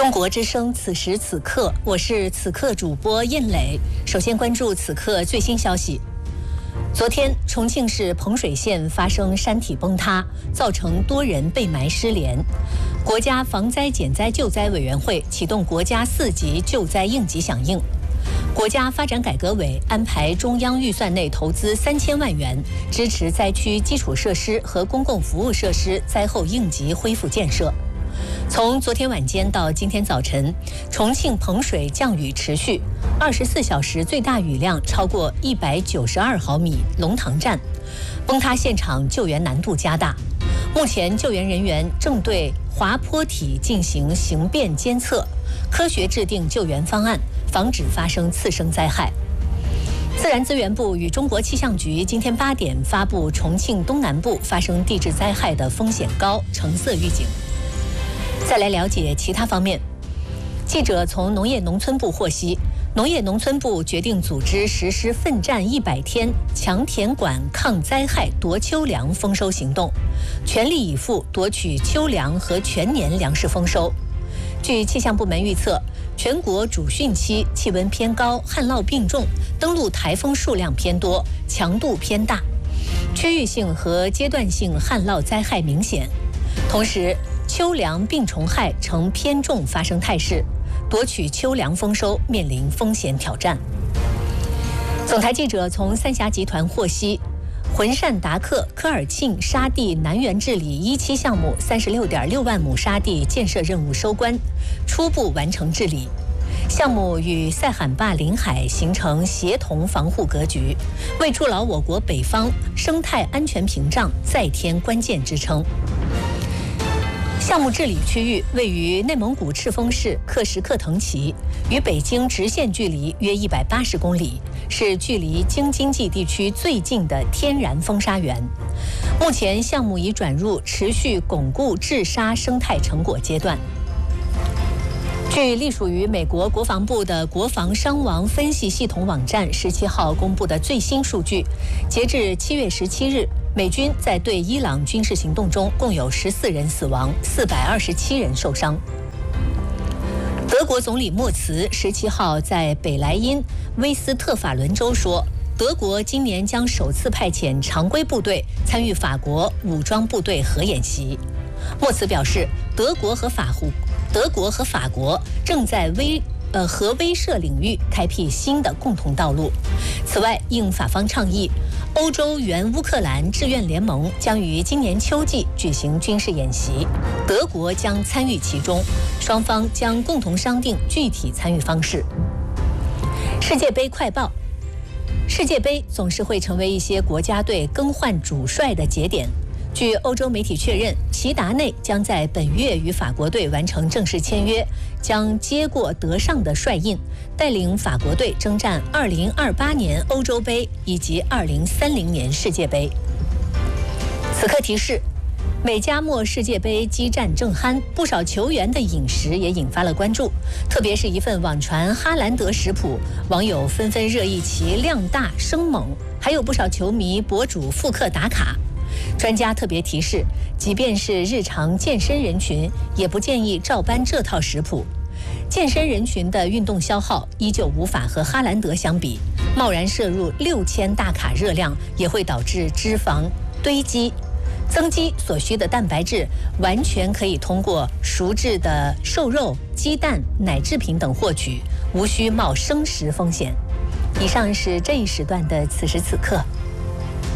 中国之声此时此刻，我是此刻主播燕磊。首先关注此刻最新消息。昨天，重庆市彭水县发生山体崩塌，造成多人被埋失联。国家防灾减灾救灾委员会启动国家4级救灾应急响应。国家发展改革委安排中央预算内投资3000万元，支持灾区基础设施和公共服务设施灾后应急恢复建设。从昨天晚间到今天早晨，重庆彭水降雨持续，24小时最大雨量超过192毫米，龙塘站。崩塌现场救援难度加大，目前救援人员正对滑坡体进行形变监测，科学制定救援方案，防止发生次生灾害。自然资源部与中国气象局今天8点发布重庆东南部发生地质灾害的风险高橙色预警。再来了解其他方面，记者从农业农村部获悉，农业农村部决定组织实施奋战100天强田管抗灾害夺秋粮丰收行动，全力以赴夺取秋粮和全年粮食丰收。据气象部门预测，全国主汛期气温偏高，旱涝病重，登陆台风数量偏多，强度偏大，区域性和阶段性旱涝灾害明显。同时，秋粮病虫害呈偏重发生态势，夺取秋粮丰收面临风险挑战。总台记者从三峡集团获悉，浑善达克科尔沁沙地南源治理1期项目36.6万亩沙地建设任务收官，初步完成治理。项目与塞罕坝临海形成协同防护格局，为筑牢我国北方生态安全屏障再添关键支撑。项目治理区域位于内蒙古赤峰市克什克腾旗，与北京直线距离约180公里，是距离京津冀地区最近的天然风沙源。目前项目已转入持续巩固治沙生态成果阶段。据隶属于美国国防部的国防伤亡分析系统网站17号公布的最新数据，截至7月17日，美军在对伊朗军事行动中共有14人死亡，427人受伤。德国总理默茨17号在北莱茵威斯特法伦州说，德国今年将首次派遣常规部队参与法国武装部队核演习。默茨表示，德国和法国正在核威慑领域开辟新的共同道路。此外，应法方倡议，欧洲援乌克兰志愿联盟将于今年秋季举行军事演习，德国将参与其中，双方将共同商定具体参与方式。世界杯快报：世界杯总是会成为一些国家队更换主帅的节点。据欧洲媒体确认，齐达内将在本月与法国队完成正式签约，将接过德尚的帅印，带领法国队征战2028年欧洲杯以及2030年世界杯。此刻提示，美加墨世界杯激战正酣，不少球员的饮食也引发了关注，特别是一份网传哈兰德食谱，网友纷纷热议其量大生猛，还有不少球迷博主复刻打卡。专家特别提示，即便是日常健身人群，也不建议照搬这套食谱。健身人群的运动消耗依旧无法和哈兰德相比，贸然摄入6000大卡热量，也会导致脂肪堆积。增肌所需的蛋白质完全可以通过熟制的瘦肉、鸡蛋、奶制品等获取，无需冒生食风险。以上是这一时段的此时此刻。